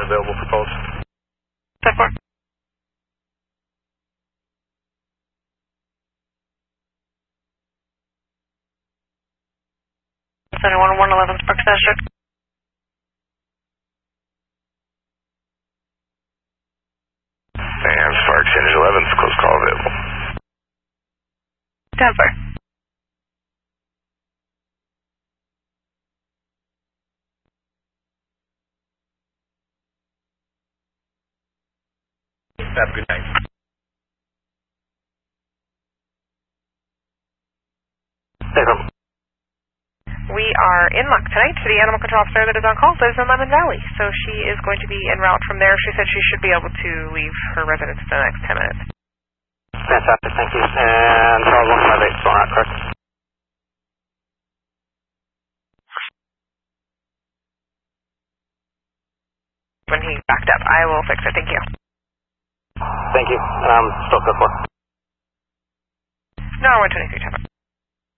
available for calls. 10-4. Center 111 Sparks District. And Sparks Engine 11's close call available. 10-4. Have a good night. We are in luck tonight. The animal control officer that is on call lives in Lemon Valley, so she is going to be en route from there. She said she should be able to leave her residence in the next 10 minutes. Fantastic, thank you. And Charles 158 going out, correct? When he backed up, I will fix it. Thank you. Thank you. And I'm still good for. No, 123, 10.